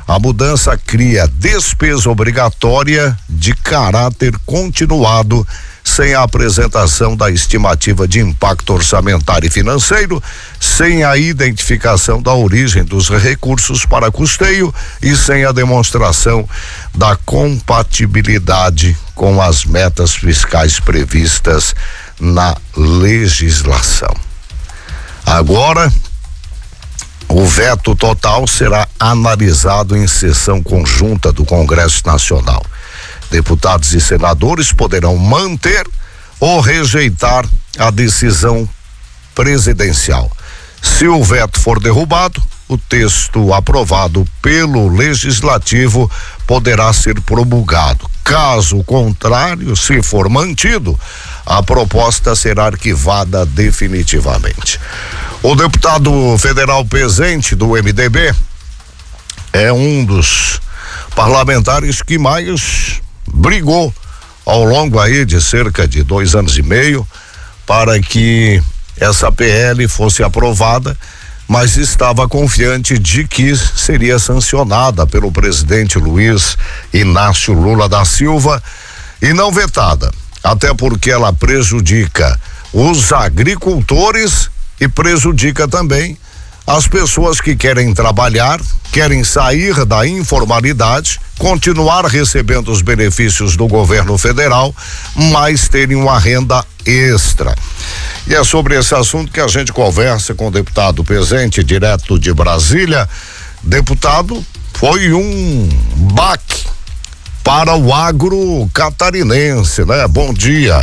A mudança cria despesa obrigatória de caráter continuado, sem a apresentação da estimativa de impacto orçamentário e financeiro, sem a identificação da origem dos recursos para custeio e sem a demonstração da compatibilidade com as metas fiscais previstas na legislação. Agora, o veto total será analisado em sessão conjunta do Congresso Nacional. Deputados e senadores poderão manter ou rejeitar a decisão presidencial. Se o veto for derrubado, o texto aprovado pelo Legislativo poderá ser promulgado. Caso contrário, se for mantido, a proposta será arquivada definitivamente. O deputado federal Pezente, do MDB, é um dos parlamentares que mais brigou ao longo aí de cerca de 2 anos e meio para que essa PL fosse aprovada, mas estava confiante de que seria sancionada pelo presidente Luiz Inácio Lula da Silva e não vetada, até porque ela prejudica os agricultores e prejudica também as pessoas que querem trabalhar, querem sair da informalidade, continuar recebendo os benefícios do governo federal, mas terem uma renda extra. E é sobre esse assunto que a gente conversa com o deputado Pezente, direto de Brasília. Deputado, foi um baque para o agro catarinense, né? Bom dia.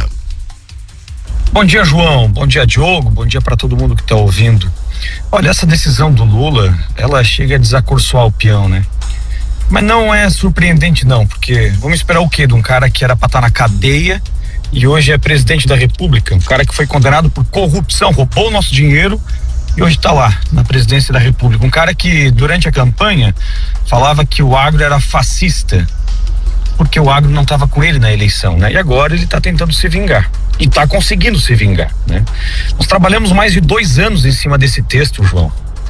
Bom dia, João. Bom dia, Diogo. Bom dia para todo mundo que está ouvindo. Olha, essa decisão do Lula, ela chega a desacorçoar o peão, né? Mas não é surpreendente não, porque vamos esperar o quê de um cara que era para estar na cadeia e hoje é presidente da República, um cara que foi condenado por corrupção, roubou o nosso dinheiro e hoje está lá na presidência da República, um cara que durante a campanha falava que o agro era fascista porque o agro não estava com ele na eleição, né? E agora ele está tentando se vingar. E está conseguindo se vingar, né? Nós trabalhamos mais de 2 anos em cima desse texto, João.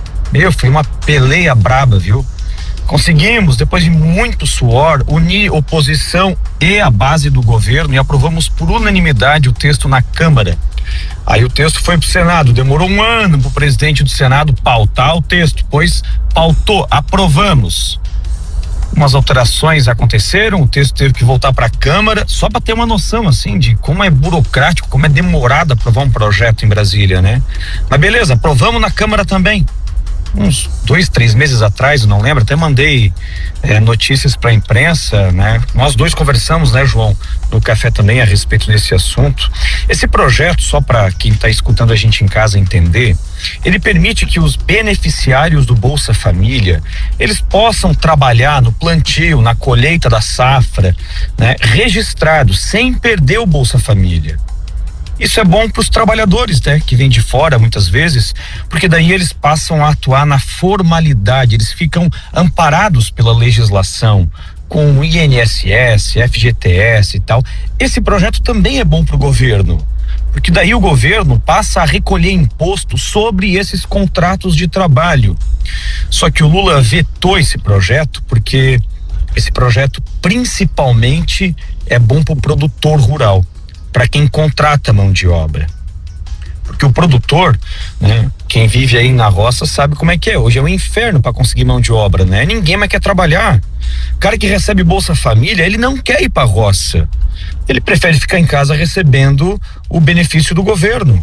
Foi uma peleia braba, viu? Conseguimos, depois de muito suor, unir oposição e a base do governo e aprovamos por unanimidade o texto na Câmara. Aí o texto foi pro Senado, demorou 1 ano pro presidente do Senado pautar o texto, pois pautou, aprovamos. Umas alterações aconteceram, o texto teve que voltar para a Câmara, só para ter uma noção assim de como é burocrático, como é demorado aprovar um projeto em Brasília, né? Mas beleza, aprovamos na Câmara também. Uns 2, 3 meses atrás, eu não lembro, até mandei notícias para a imprensa, né? Nós dois conversamos, né, João, no café também a respeito desse assunto. Esse projeto, só para quem está escutando a gente em casa entender, ele permite que os beneficiários do Bolsa Família, eles possam trabalhar no plantio, na colheita da safra, né, registrados, sem perder o Bolsa Família. Isso é bom para os trabalhadores, né, que vêm de fora muitas vezes, porque daí eles passam a atuar na formalidade, eles ficam amparados pela legislação, com INSS, FGTS e tal. Esse projeto também é bom para o governo, porque daí o governo passa a recolher imposto sobre esses contratos de trabalho. Só que o Lula vetou esse projeto porque esse projeto principalmente é bom para o produtor rural, para quem contrata mão de obra. Porque o produtor, né, quem vive aí na roça sabe como é que é. Hoje é um inferno para conseguir mão de obra, né? Ninguém mais quer trabalhar. O cara que recebe Bolsa Família, ele não quer ir para a roça. Ele prefere ficar em casa recebendo o benefício do governo.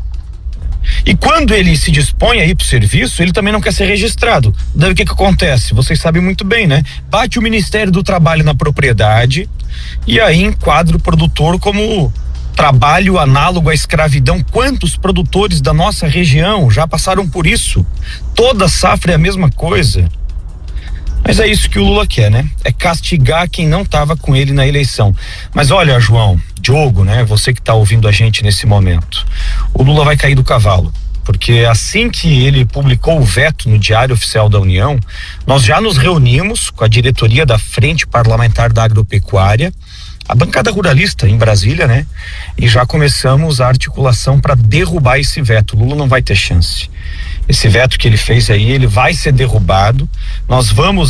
E quando ele se dispõe a ir para o serviço, ele também não quer ser registrado. Daí o que acontece? Vocês sabem muito bem, né? Bate o Ministério do Trabalho na propriedade e aí enquadra o produtor como trabalho análogo à escravidão. Quantos produtores da nossa região já passaram por isso? Toda safra é a mesma coisa. Mas é isso que o Lula quer, né? É castigar quem não estava com ele na eleição. Mas olha, João, Diogo, né? Você que está ouvindo a gente nesse momento, o Lula vai cair do cavalo, porque assim que ele publicou o veto no Diário Oficial da União, nós já nos reunimos com a diretoria da Frente Parlamentar da Agropecuária, a bancada ruralista em Brasília, né? E já começamos a articulação para derrubar esse veto. O Lula não vai ter chance. Esse veto que ele fez aí, ele vai ser derrubado. Nós vamos